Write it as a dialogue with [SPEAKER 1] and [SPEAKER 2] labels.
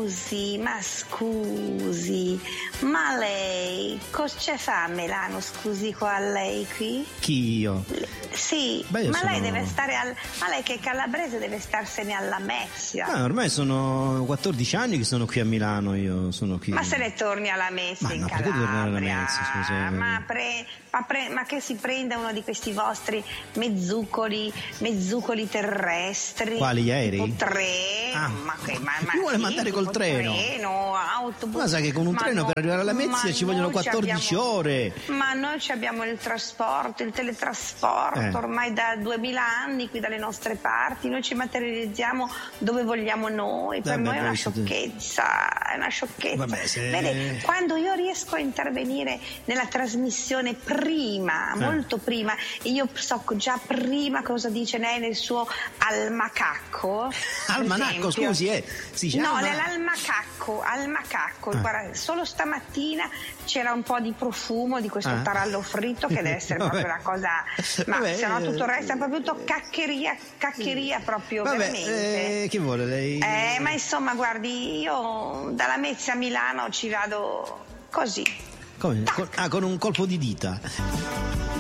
[SPEAKER 1] ma lei cosa fa a Milano, scusi, qua a lei qui?
[SPEAKER 2] Chi, io?
[SPEAKER 1] Sì,
[SPEAKER 2] Beh,
[SPEAKER 1] ma
[SPEAKER 2] sono...
[SPEAKER 1] lei deve stare ma lei che è calabrese deve starsene alla Lamezia.
[SPEAKER 2] Ormai sono 14 anni che sono qui a Milano, io sono qui.
[SPEAKER 1] Ma se ne torni alla Lamezia in
[SPEAKER 2] perché tornare alla
[SPEAKER 1] Calabria?
[SPEAKER 2] Lamezia, scusa?
[SPEAKER 1] Ma che si prenda uno di questi vostri mezzucoli terrestri?
[SPEAKER 2] Quali, aerei?
[SPEAKER 1] Tipo treno.
[SPEAKER 2] Mi vuole mandare col treno?
[SPEAKER 1] Autobus.
[SPEAKER 2] Ma sai che con un treno per arrivare alla Lamezia ci vogliono 14 ore.
[SPEAKER 1] Ma noi abbiamo il trasporto, il teletrasporto ormai da 2000 anni qui dalle nostre parti. Noi ci materializziamo dove vogliamo noi. Per noi è una sciocchezza, è una sciocchezza. Vede, quando io riesco a intervenire nella trasmissione prima, molto prima, e io so già prima cosa dice lei nel suo almanacco.
[SPEAKER 2] Almanacco, scusi, si dice
[SPEAKER 1] nell'almanacco, guarda, solo stamattina c'era un po' di profumo di questo tarallo fritto che deve essere proprio una cosa, ma se no tutto il resto è proprio tutto caccheria proprio, veramente.
[SPEAKER 2] Che vuole lei?
[SPEAKER 1] Ma insomma, guardi, io dalla Lamezia a Milano ci vado così.
[SPEAKER 2] Come? Con un colpo di dita.